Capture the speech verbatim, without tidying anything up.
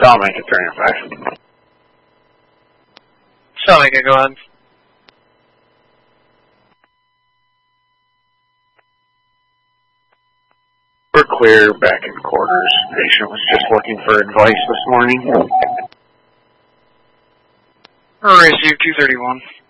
I'll make it three and five. Sonica, go ahead. We're clear back in quarters. Patient was just looking for advice this morning. Receive two thirty-one.